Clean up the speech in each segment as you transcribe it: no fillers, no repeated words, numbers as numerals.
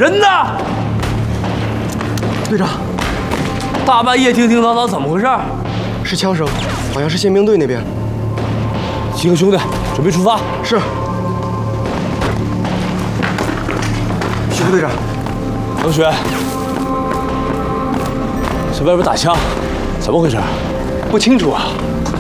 人呢？ 队长， 大半夜叮叮当当，怎么回事？ 是枪声，好像是宪兵队那边。 几个兄弟，准备出发。 是。许副队长， 冷雪，这外边打枪，怎么回事？ 不清楚啊。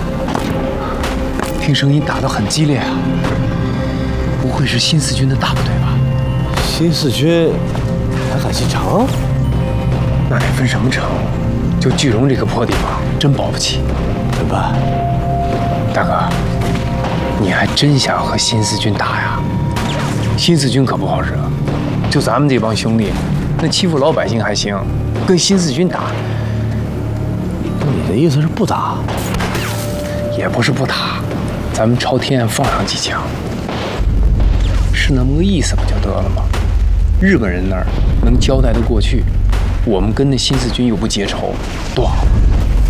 听声音打得很激烈啊，不会是新四军的大部队吧？ 新四军还敢进城？ 那得分什么城？就句容这个破地方，真保不齐。 怎么办？ 大哥，你还真想和新四军打呀？新四军可不好惹，就咱们这帮兄弟，那欺负老百姓还行，跟新四军打， 你的意思是不打？ 也不是不打，咱们朝天放上几枪，是那么个意思不就得了吗？日本人那儿能交代得过去，我们跟那新四军又不结仇，多好！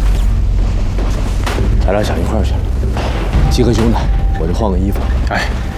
咱俩想一块儿去。几个兄弟，我就换个衣服。 哎。